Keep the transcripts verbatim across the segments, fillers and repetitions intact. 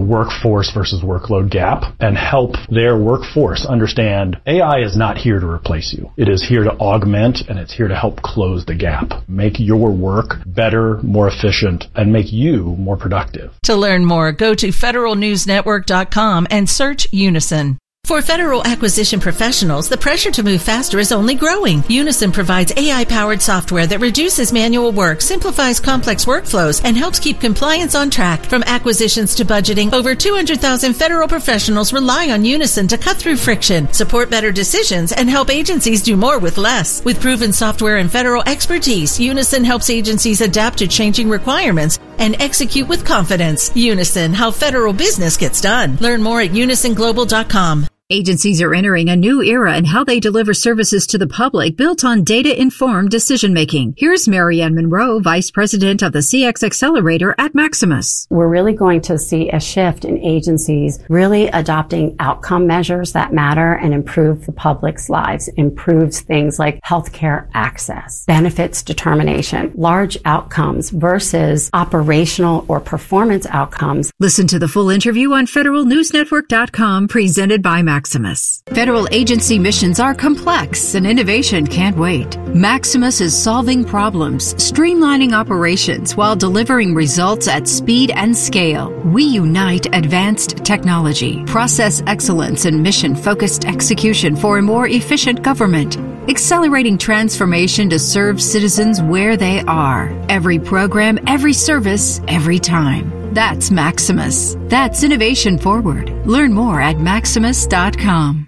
workforce versus workload gap and help their workforce understand A I is not here to replace you. It is here to augment, and it's here to help close the gap, make your work better, more efficient, and make you more productive. To learn more, go to federal news network dot com and search Unison. For federal acquisition professionals, the pressure to move faster is only growing. Unison provides A I-powered software that reduces manual work, simplifies complex workflows, and helps keep compliance on track. From acquisitions to budgeting, over two hundred thousand federal professionals rely on Unison to cut through friction, support better decisions, and help agencies do more with less. With proven software and federal expertise, Unison helps agencies adapt to changing requirements and execute with confidence. Unison, how federal business gets done. Learn more at unison global dot com. Agencies are entering a new era in how they deliver services to the public built on data-informed decision-making. Here's Mary Ann Monroe, Vice President of the C X Accelerator at Maximus. We're really going to see a shift in agencies really adopting outcome measures that matter and improve the public's lives, improves things like healthcare access, benefits determination, large outcomes versus operational or performance outcomes. Listen to the full interview on federal news network dot com, presented by Maximus. Maximus. Federal agency missions are complex and innovation can't wait. Maximus is solving problems, streamlining operations while delivering results at speed and scale. We unite advanced technology, process excellence, and mission-focused execution for a more efficient government, accelerating transformation to serve citizens where they are. Every program, every service, every time. That's Maximus. That's innovation forward. Learn more at maximus dot com.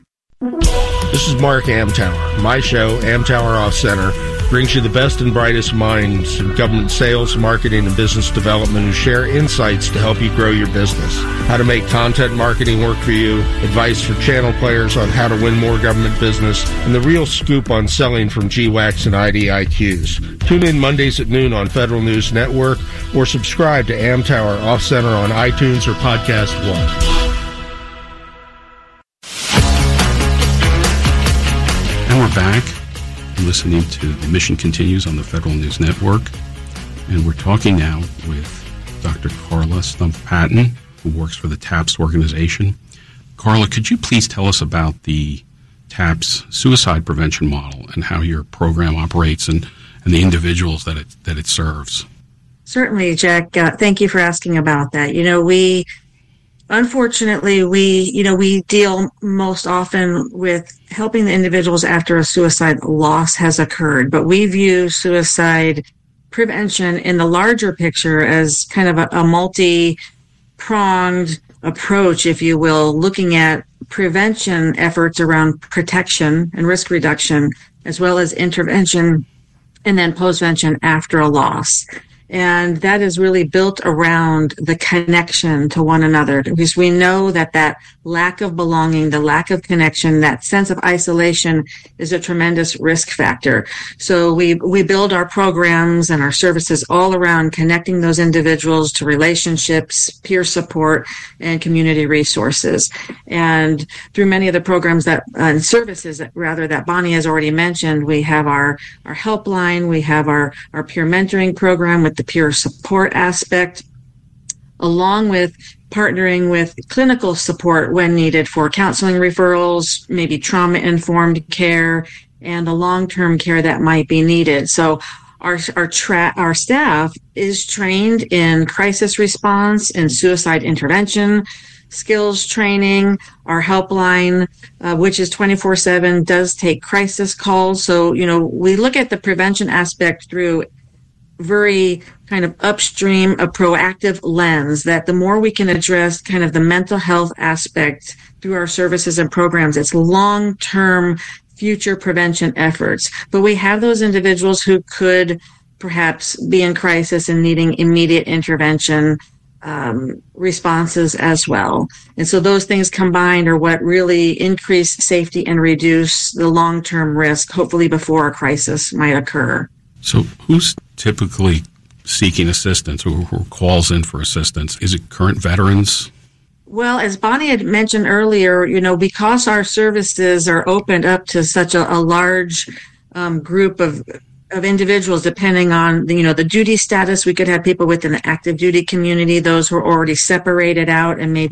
This is Mark Amtower. My show, Amtower Off Center, brings you the best and brightest minds in government sales, marketing, and business development who share insights to help you grow your business. How to make content marketing work for you, advice for channel players on how to win more government business, and the real scoop on selling from G WACs and I D I Qs. Tune in Mondays at noon on Federal News Network or subscribe to Amtower Off Center on iTunes or Podcast One. And we're back listening to The Mission Continues on the Federal News Network. And we're talking now with Doctor Carla Stumpf-Patton, who works for the TAPS organization. Carla, could you please tell us about the TAPS suicide prevention model and how your program operates and, and the individuals that it, that it serves? Certainly, Jack. Uh, thank you for asking about that. You know, we... Unfortunately, we, you know, we deal most often with helping the individuals after a suicide loss has occurred, but we view suicide prevention in the larger picture as kind of a, a multi-pronged approach, if you will, looking at prevention efforts around protection and risk reduction, as well as intervention and then postvention after a loss. And that is really built around the connection to one another, because we know that that lack of belonging, the lack of connection, that sense of isolation is a tremendous risk factor. So we, we build our programs and our services all around connecting those individuals to relationships, peer support, and community resources. And through many of the programs that, uh, and services that, rather, that Bonnie has already mentioned, we have our, our helpline, we have our, our peer mentoring program with the peer support aspect, along with partnering with clinical support when needed for counseling referrals, maybe trauma-informed care, and the long-term care that might be needed. So our our, tra- our staff is trained in crisis response and suicide intervention, skills training. Our helpline, uh, which is twenty-four seven, does take crisis calls. So, you know, we look at the prevention aspect through very kind of upstream, a proactive lens, that the more we can address kind of the mental health aspect through our services and programs, it's long-term future prevention efforts. But we have those individuals who could perhaps be in crisis and needing immediate intervention um, responses as well. And so those things combined are what really increase safety and reduce the long-term risk, hopefully before a crisis might occur. So who's typically seeking assistance or who calls in for assistance? Is it current veterans? Well, as Bonnie had mentioned earlier, you know, because our services are opened up to such a, a large um, group of of individuals, depending on the, you know, the duty status, we could have people within the active duty community, those who are already separated out and maybe